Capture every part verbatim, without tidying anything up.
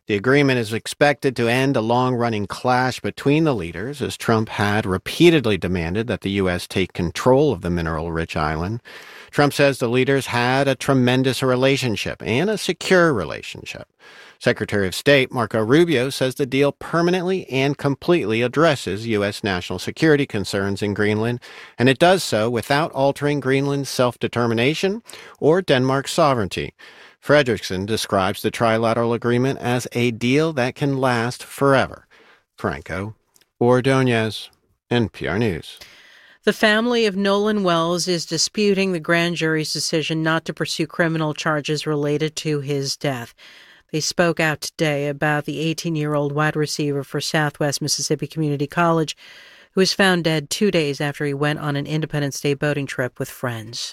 The agreement is expected to end a long-running clash between the leaders, as Trump had repeatedly demanded that the U S take control of the mineral-rich island. Trump says the leaders had a tremendous relationship and a secure relationship. Secretary of State Marco Rubio says the deal permanently and completely addresses U S national security concerns in Greenland, and it does so without altering Greenland's self-determination or Denmark's sovereignty. Fredrickson describes the trilateral agreement as a deal that can last forever. Franco Ordonez, N P R News. The family of Nolan Wells is disputing the grand jury's decision not to pursue criminal charges related to his death. They spoke out today about the eighteen-year-old wide receiver for Southwest Mississippi Community College, who was found dead two days after he went on an Independence Day boating trip with friends.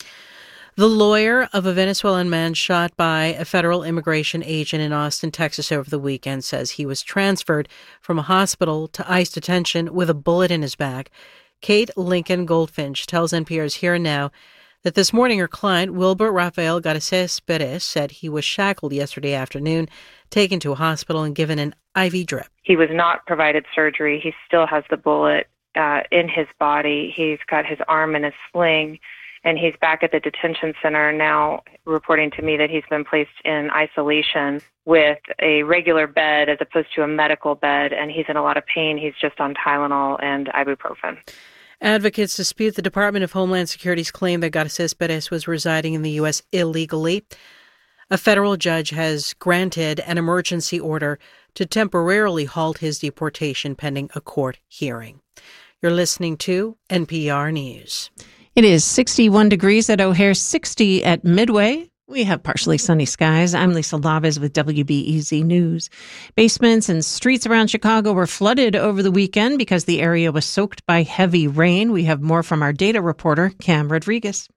The lawyer of a Venezuelan man shot by a federal immigration agent in Austin, Texas over the weekend says he was transferred from a hospital to ICE detention with a bullet in his back. Kate Lincoln Goldfinch tells N P R's Here and Now that this morning her client, Wilbur Rafael Garces Perez, said he was shackled yesterday afternoon, taken to a hospital and given an I V drip. He was not provided surgery. He still has the bullet uh, in his body. He's got his arm in a sling, and he's back at the detention center now, reporting to me that he's been placed in isolation with a regular bed as opposed to a medical bed, and he's in a lot of pain. He's just on Tylenol and ibuprofen. Advocates dispute the Department of Homeland Security's claim that Garces Perez was residing in the U S illegally. A federal judge has granted an emergency order to temporarily halt his deportation pending a court hearing. You're listening to N P R News. It is sixty-one degrees at O'Hare, sixty at Midway. We have partially sunny skies. I'm Lisa Labez with W B E Z News. Basements and streets around Chicago were flooded over the weekend because the area was soaked by heavy rain. We have more from our data reporter, Cam Rodriguez.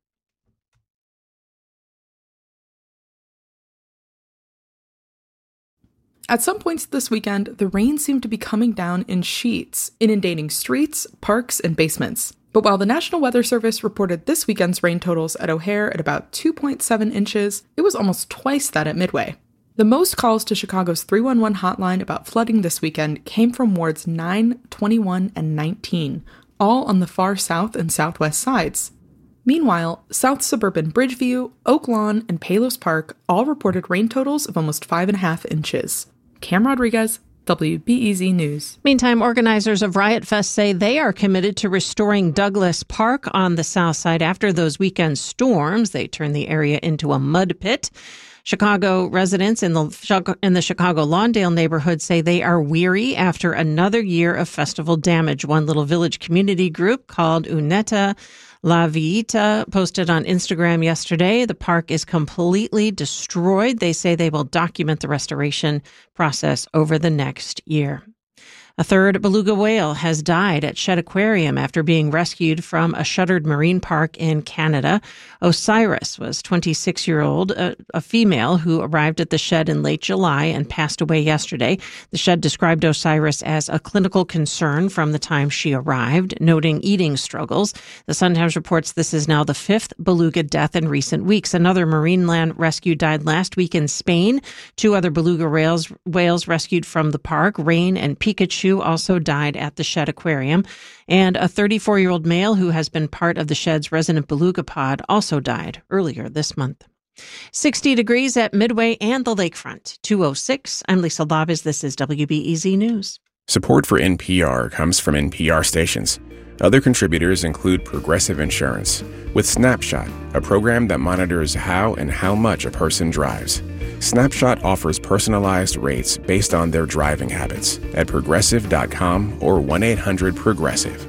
At some points this weekend, the rain seemed to be coming down in sheets, inundating streets, parks, and basements. But while the National Weather Service reported this weekend's rain totals at O'Hare at about two point seven inches, it was almost twice that at Midway. The most calls to Chicago's three one one hotline about flooding this weekend came from wards nine, twenty-one, and nineteen, all on the far south and southwest sides. Meanwhile, South Suburban Bridgeview, Oak Lawn, and Palos Park all reported rain totals of almost five and a half inches. Cam Rodriguez, W B E Z News. Meantime, organizers of Riot Fest say they are committed to restoring Douglas Park on the south side after those weekend storms. They turned the area into a mud pit. Chicago residents in the in the Chicago Lawndale neighborhood say they are weary after another year of festival damage. One little village community group called Uneta La Vita posted on Instagram yesterday. The park is completely destroyed. They say they will document the restoration process over the next year. A third beluga whale has died at Shedd Aquarium after being rescued from a shuttered marine park in Canada. Osiris was twenty-six-year-old, a, a female who arrived at the shed in late July and passed away yesterday. The shed described Osiris as a clinical concern from the time she arrived, noting eating struggles. The Sun-Times reports this is now the fifth beluga death in recent weeks. Another marine land rescue died last week in Spain. Two other beluga whales, whales rescued from the park, Rain and Pikachu, also died at the Shedd Aquarium, and a thirty-four-year-old male who has been part of the Shedd's resident beluga pod also died earlier this month. sixty degrees at Midway and the lakefront. two oh six. I'm Lisa Labez. This is W B E Z News. Support for N P R comes from N P R stations. Other contributors include Progressive Insurance, with Snapshot, a program that monitors how and how much a person drives. Snapshot offers personalized rates based on their driving habits at progressive dot com or one eight hundred progressive.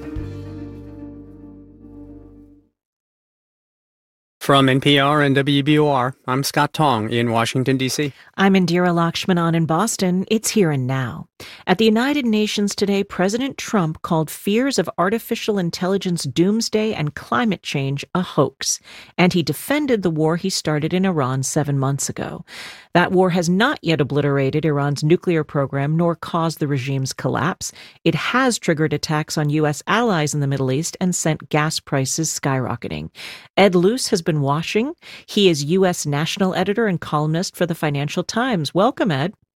From N P R and W B O R, I'm Scott Tong in Washington, D C. I'm Indira Lakshmanan in Boston. It's Here and Now. At the United Nations today, President Trump called fears of artificial intelligence doomsday and climate change a hoax, and he defended the war he started in Iran seven months ago. That war has not yet obliterated Iran's nuclear program nor caused the regime's collapse. It has triggered attacks on U S allies in the Middle East and sent gas prices skyrocketing. Ed Luce has been watching. He is U S national editor and columnist for the Financial Times. Welcome, Ed.